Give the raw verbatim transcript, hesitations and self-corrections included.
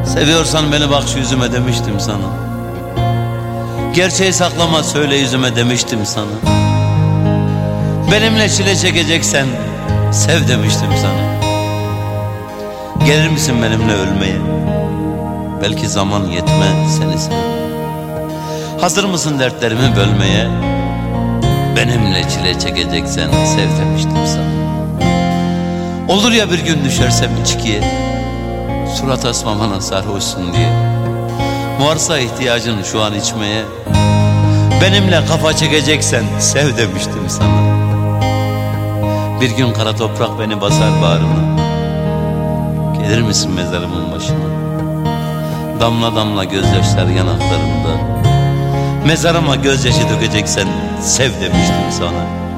Seviyorsan beni bak şu yüzüme demiştim sana. Gerçeği saklama söyle yüzüme demiştim sana. Benimle çile çekeceksen sev demiştim sana. Gelir misin benimle ölmeye? Belki zaman yetmez seni sev. Hazır mısın dertlerimi bölmeye? Benimle çile çekeceksen sev demiştim sana. Olur ya bir gün düşersem içkiye, surat asmamana sarhoşsun diye. Varsa ihtiyacın şu an içmeye, benimle kafa çekeceksen sev demiştim sana. Bir gün kara toprak beni basar bağrıma. Gelir misin mezarımın başına? Damla damla gözyaşlar yanaklarımda. Mezarıma gözyaşı dökeceksen sev demiştim sana.